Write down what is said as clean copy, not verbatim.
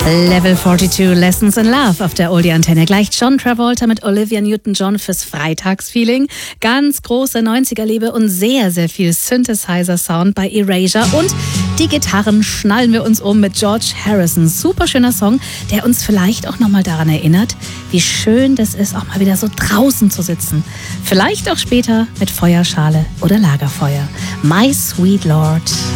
Level 42, Lessons in Love auf der Oldie-Antenne. Gleich John Travolta mit Olivia Newton-John fürs Freitagsfeeling. Ganz große 90er-Liebe und sehr, sehr viel Synthesizer-Sound bei Erasure. Und die Gitarren schnallen wir uns um mit George Harrison. Super schöner Song, der uns vielleicht auch nochmal daran erinnert, wie schön das ist, auch mal wieder so draußen zu sitzen. Vielleicht auch später mit Feuerschale oder Lagerfeuer. My Sweet Lord.